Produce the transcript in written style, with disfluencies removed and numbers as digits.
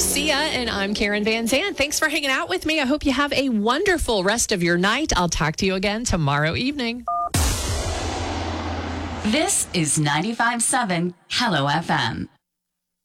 Garcia, and I'm Karen Van Zandt. Thanks for hanging out with me. I hope you have a wonderful rest of your night. I'll talk to you again tomorrow evening. This is 95.7 Hello FM.